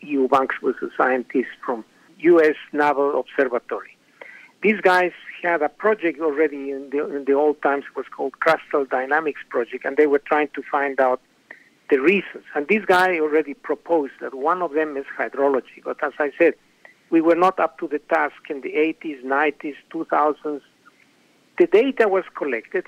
Eubanks was a scientist from U.S. Naval Observatory. These guys had a project already in the old times. It was called Crustal Dynamics Project, and they were trying to find out the reasons. And this guy already proposed that one of them is hydrology. But as I said, we were not up to the task in the 80s, 90s, 2000s. The data was collected.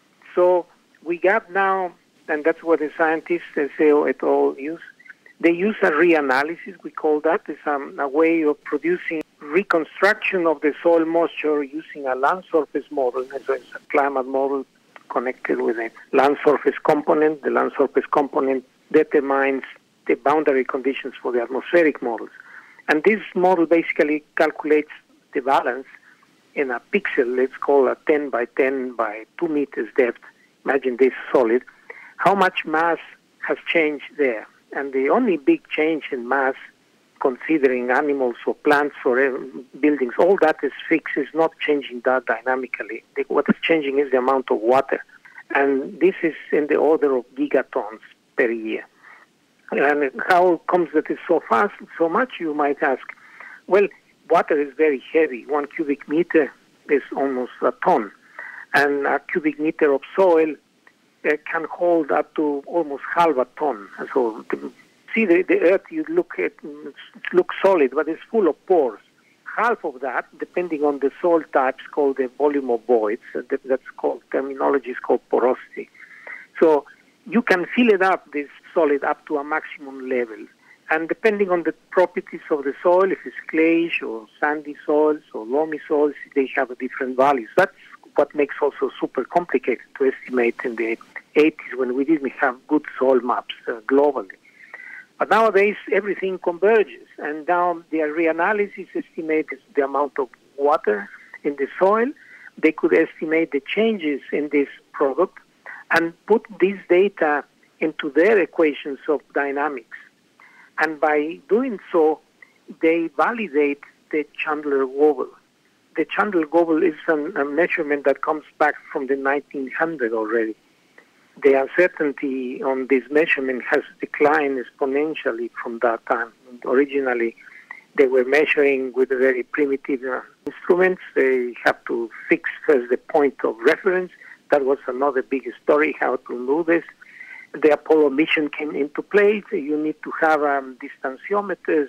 So we got now, and that's what the scientists, SEO et al. Use. They use a reanalysis, we call that. It's a way of producing reconstruction of the soil moisture using a land surface model. So it's a climate model connected with a land surface component. The land surface component determines the boundary conditions for the atmospheric models. And this model basically calculates the balance in a pixel. Let's call a 10 by 10 by 2 meters depth. Imagine this solid. How much mass has changed there? And the only big change in mass, considering animals or plants or buildings, all that is fixed, is not changing that dynamically. What is changing is the amount of water. And this is in the order of gigatons per year. And how comes that it's so fast, so much, you might ask? Well, water is very heavy. 1 cubic meter is almost a ton. And a cubic meter of soil can hold up to almost half a ton. And so, see the earth, you look at, it looks solid, but it's full of pores. Half of that, depending on the soil types, called the volume of voids. That's called, terminology is called porosity. So you can fill it up, this solid, up to a maximum level. And depending on the properties of the soil, if it's clayish or sandy soils or loamy soils, they have different values. That's what makes also super complicated to estimate in the 80s when we didn't have good soil maps globally. But nowadays, everything converges, and now their reanalysis estimates the amount of water in the soil. They could estimate the changes in this product and put this data into their equations of dynamics. And by doing so, they validate the Chandler-Goebel. The Chandler-Goebel is a measurement that comes back from the 1900s already. The uncertainty on this measurement has declined exponentially from that time. Originally, they were measuring with very primitive instruments. They have to fix first the point of reference. That was another big story, how to do this. The Apollo mission came into play. So you need to have distanciometers,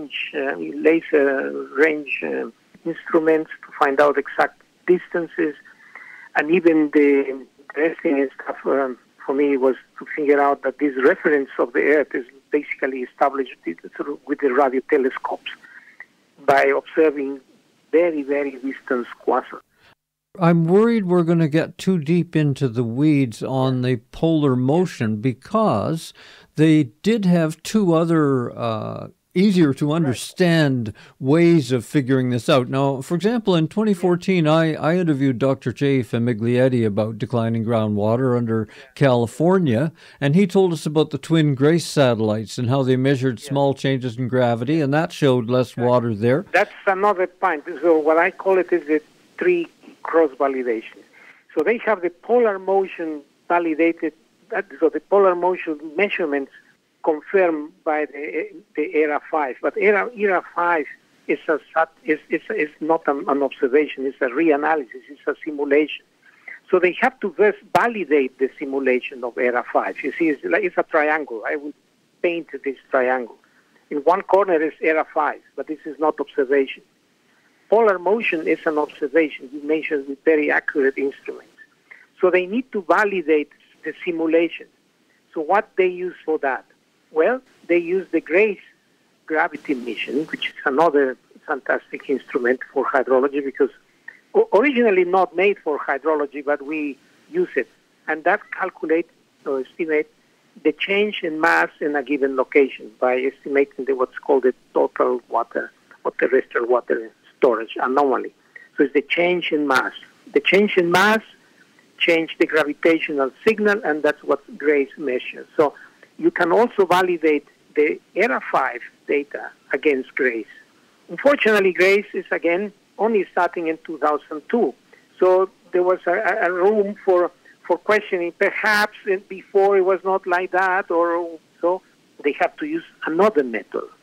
laser range instruments to find out exact distances. And even the interesting stuff for me was to figure out that this reference of the Earth is basically established with the radio telescopes by observing very, very distant quasars. I'm worried we're going to get too deep into the weeds on the polar motion because they did have two other easier to understand ways of figuring this out. Now, for example, in 2014, I interviewed Dr. Jay Famiglietti about declining groundwater under California, and he told us about the twin GRACE satellites and how they measured small changes in gravity, and that showed less water there. That's another point. So what I call it is the three cross-validation. So they have the polar motion validated, so the polar motion measurements confirmed by the ERA 5. But ERA 5 is not an observation, it's a reanalysis, it's a simulation. So they have to first validate the simulation of ERA 5. You see, it's a triangle. I will paint this triangle. In one corner is ERA 5, but this is not observation. Polar motion is an observation. We measure with very accurate instruments. So they need to validate the simulation. So what they use for that? Well, they use the GRACE gravity mission, which is another fantastic instrument for hydrology because originally not made for hydrology, but we use it. And that calculates or estimates the change in mass in a given location by estimating what's called the total water or terrestrial water storage anomaly. So it's the change in mass. The change in mass change the gravitational signal, and that's what GRACE measures. So you can also validate the ERA 5 data against GRACE. Unfortunately, GRACE is, again, only starting in 2002. So there was a room for questioning. Perhaps before it was not like that, or so they have to use another method.